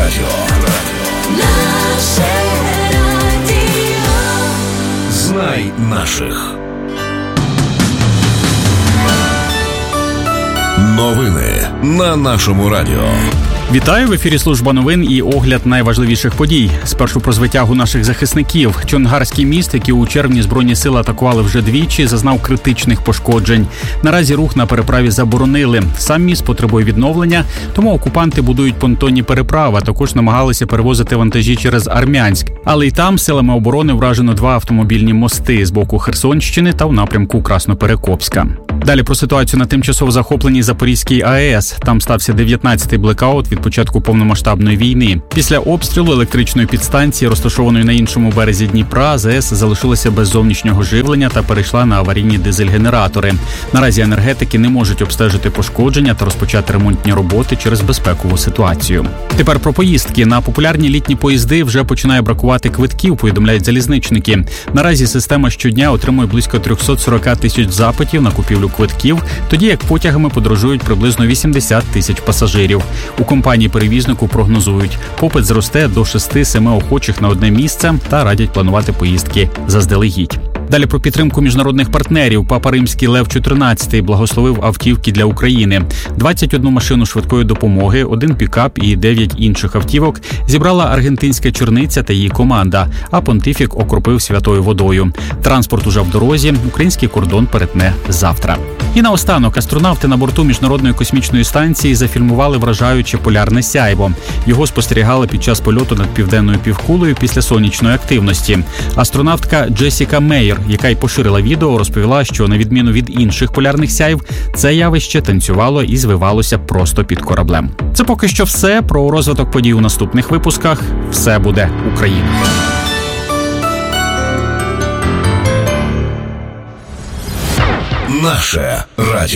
радіо. Наше радіо. Знай наших. Новини на нашому радіо. Вітаю, в ефірі служба новин і огляд найважливіших подій. Спершу про звитягу наших захисників. Чонгарський міст, який у червні Збройні сили атакували вже двічі, зазнав критичних пошкоджень. Наразі рух на переправі заборонили. Сам міст потребує відновлення, тому окупанти будують понтонні переправи, а також намагалися перевозити вантажі через Армянськ. Але й там силами оборони вражено 2 автомобільні мости з боку Херсонщини та в напрямку Красноперекопська. Далі про ситуацію на тимчасово захопленій Запорізькій АЕС. Там стався 19-й блекаут від початку повномасштабної війни. Після обстрілу електричної підстанції, розташованої на іншому березі Дніпра, ЗАЕС залишилася без зовнішнього живлення та перейшла на аварійні дизель-генератори. Наразі енергетики не можуть обстежити пошкодження та розпочати ремонтні роботи через безпекову ситуацію. Тепер про поїздки. На популярні літні поїзди вже починає бракувати квитків, повідомляють залізничники. Наразі система щодня отримує близько 340 тисяч запитів на купівлю квитків, тоді як потягами подорожують приблизно 80 тисяч пасажирів. У компанії-перевізнику прогнозують, попит зросте до 6-7 охочих на одне місце та радять планувати поїздки заздалегідь. Далі про підтримку міжнародних партнерів. Папа Римський Лев XIV благословив автівки для України. 21 машину швидкої допомоги, 1 пікап і 9 інших автівок зібрала аргентинська черниця та її команда, а понтифік окропив святою водою. Транспорт уже в дорозі, український кордон перетне завтра. І наостанок, астронавти на борту Міжнародної космічної станції зафільмували вражаюче полярне сяйво. Його спостерігали під час польоту над південною півкулею після сонячної активності. Астронавтка Джесіка Мейер, яка й поширила відео, розповіла, що на відміну від інших полярних сяйв, це явище танцювало і звивалося просто під кораблем. Це поки що все. Про розвиток подій у наступних випусках. Все буде Україна. Наше радіо.